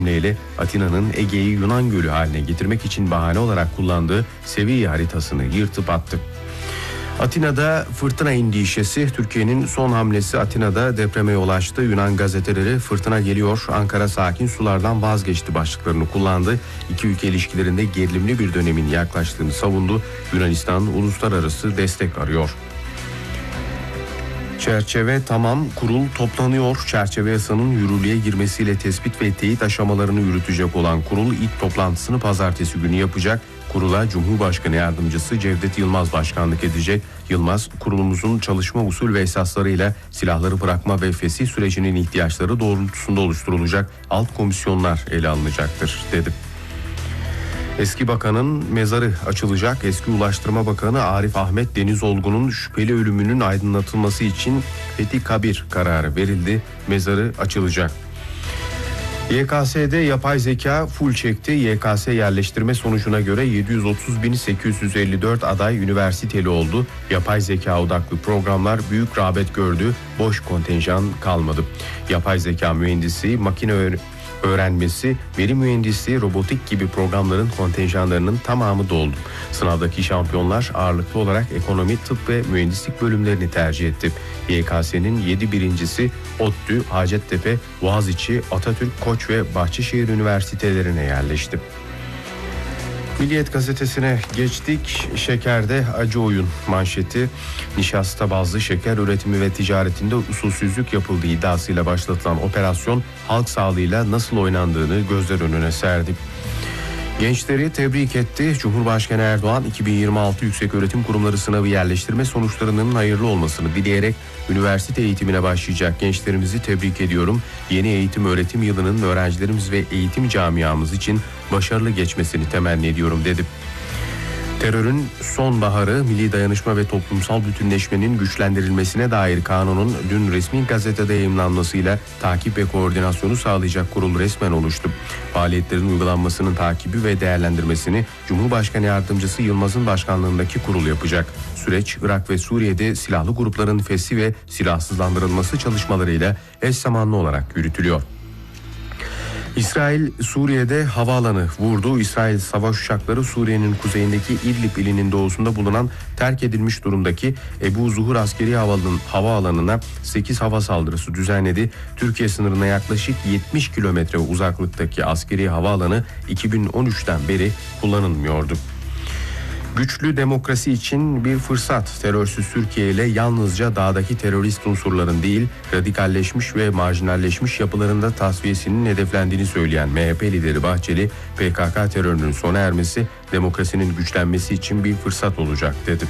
ile Atina'nın Ege'yi Yunan Gölü haline getirmek için bahane olarak kullandığı seviye haritasını yırtıp attı. Atina'da fırtına endişesi, Türkiye'nin son hamlesi Atina'da depreme yol açtı. Yunan gazeteleri fırtına geliyor, Ankara sakin sulardan vazgeçti başlıklarını kullandı. İki ülke ilişkilerinde gerilimli bir dönemin yaklaştığını savundu. Yunanistan uluslararası destek arıyor. Çerçeve tamam, kurul toplanıyor. Çerçeve yasanın yürürlüğe girmesiyle tespit ve teyit aşamalarını yürütecek olan kurul ilk toplantısını pazartesi günü yapacak. Kurula Cumhurbaşkanı Yardımcısı Cevdet Yılmaz başkanlık edecek. Yılmaz, kurulumuzun çalışma usul ve esaslarıyla silahları bırakma ve fesih sürecinin ihtiyaçları doğrultusunda oluşturulacak alt komisyonlar ele alınacaktır, dedi. Eski bakanın mezarı açılacak. Eski Ulaştırma Bakanı Arif Ahmet Denizolgun'un şüpheli ölümünün aydınlatılması için Fethi Kabir kararı verildi. Mezarı açılacak. YKS'de yapay zeka full çekti. YKS yerleştirme sonucuna göre 730.854 aday üniversiteli oldu. Yapay zeka odaklı programlar büyük rağbet gördü. Boş kontenjan kalmadı. Yapay zeka mühendisi, makine öğrenmesi, veri mühendisliği, robotik gibi programların kontenjanlarının tamamı doldu. Sınavdaki şampiyonlar ağırlıklı olarak ekonomi, tıp ve mühendislik bölümlerini tercih etti. YKS'nin 7 birincisi ODTÜ, Hacettepe, Boğaziçi, Atatürk, Koç ve Bahçeşehir üniversitelerine yerleşti. Milliyet gazetesine geçtik. Şekerde acı oyun manşeti. Nişasta bazlı şeker üretimi ve ticaretinde usulsüzlük yapıldığı iddiasıyla başlatılan operasyon halk sağlığıyla nasıl oynandığını gözler önüne serdi. Gençleri tebrik etti. Cumhurbaşkanı Erdoğan 2026 Yükseköğretim Kurumları sınavı yerleştirme sonuçlarının hayırlı olmasını dileyerek üniversite eğitimine başlayacak gençlerimizi tebrik ediyorum. Yeni eğitim öğretim yılının öğrencilerimiz ve eğitim camiamız için başarılı geçmesini temenni ediyorum, dedi. Terörün sonbaharı, milli dayanışma ve toplumsal bütünleşmenin güçlendirilmesine dair kanunun dün resmi gazetede yayımlanmasıyla takip ve koordinasyonu sağlayacak kurul resmen oluştu. Faaliyetlerin uygulanmasının takibi ve değerlendirmesini Cumhurbaşkanı Yardımcısı Yılmaz'ın başkanlığındaki kurul yapacak. Süreç, Irak ve Suriye'de silahlı grupların feshi ve silahsızlandırılması çalışmalarıyla eş zamanlı olarak yürütülüyor. İsrail Suriye'de havaalanı vurdu. İsrail savaş uçakları Suriye'nin kuzeyindeki İdlib ilinin doğusunda bulunan terk edilmiş durumdaki Ebu Zuhur askeri havaalanına 8 hava saldırısı düzenledi. Türkiye sınırına yaklaşık 70 kilometre uzaklıktaki askeri havaalanı 2013'ten beri kullanılmıyordu. Güçlü demokrasi için bir fırsat. Terörsüz Türkiye ile yalnızca dağdaki terörist unsurların değil, radikalleşmiş ve marjinalleşmiş yapılarında tasfiyesinin hedeflendiğini söyleyen MHP lideri Bahçeli, PKK terörünün sona ermesi, demokrasinin güçlenmesi için bir fırsat olacak, dedi.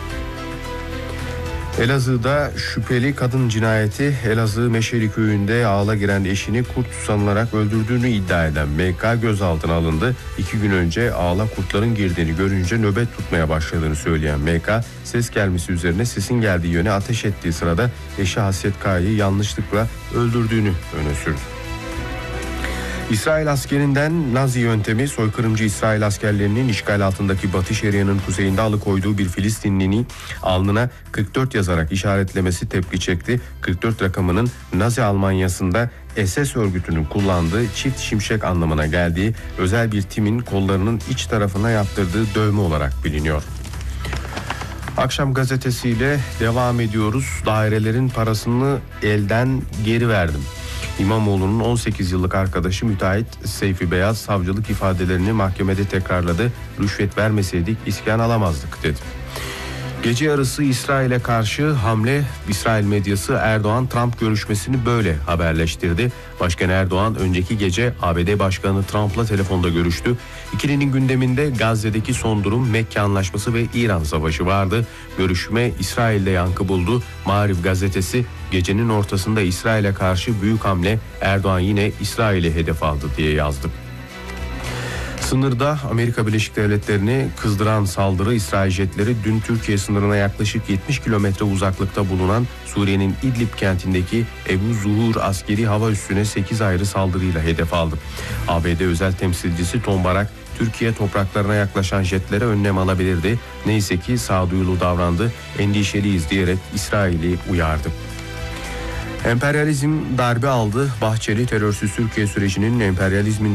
Elazığ'da şüpheli kadın cinayeti. Elazığ Meşeli köyünde ağla giren eşini kurt sanılarak öldürdüğünü iddia eden MK gözaltına alındı. 2 gün önce ağla kurtların girdiğini görünce nöbet tutmaya başladığını söyleyen MK, ses gelmesi üzerine sesin geldiği yöne ateş ettiği sırada eşi Hasret Kaya'yı yanlışlıkla öldürdüğünü öne sürdü. İsrail askerinden Nazi yöntemi, soykırımcı İsrail askerlerinin işgal altındaki Batı Şeria'nın kuzeyinde alıkoyduğu bir Filistinlinin alnına 44 yazarak işaretlemesi tepki çekti. 44 rakamının Nazi Almanyası'nda SS örgütünün kullandığı çift şimşek anlamına geldiği özel bir timin kollarının iç tarafına yaptırdığı dövme olarak biliniyor. Akşam gazetesiyle devam ediyoruz. Dairelerin parasını elden geri verdim. İmamoğlu'nun 18 yıllık arkadaşı müteahhit Seyfi Beyaz savcılık ifadelerini mahkemede tekrarladı. Rüşvet vermeseydik iskan alamazdık, dedi. Gece yarısı İsrail'e karşı hamle. İsrail medyası Erdoğan-Trump görüşmesini böyle haberleştirdi. Başkan Erdoğan önceki gece ABD Başkanı Trump'la telefonda görüştü. İkilinin gündeminde Gazze'deki son durum, Mekke Anlaşması ve İran Savaşı vardı. Görüşme İsrail'de yankı buldu. Maariv gazetesi gecenin ortasında İsrail'e karşı büyük hamle, Erdoğan yine İsrail'i hedef aldı diye yazdı. Sınırda Amerika Birleşik Devletleri'ni kızdıran saldırı, İsrail jetleri dün Türkiye sınırına yaklaşık 70 kilometre uzaklıkta bulunan Suriye'nin İdlib kentindeki Ebu Zuhur askeri hava üssüne 8 ayrı saldırıyla hedef aldı. ABD özel temsilcisi Tom Barak, Türkiye topraklarına yaklaşan jetlere önlem alabilirdi. Neyse ki sağduyulu davrandı, endişeliyiz diyerek İsrail'i uyardı. Emperyalizm darbe aldı. Bahçeli terörsüz Türkiye sürecinin emperyalizmin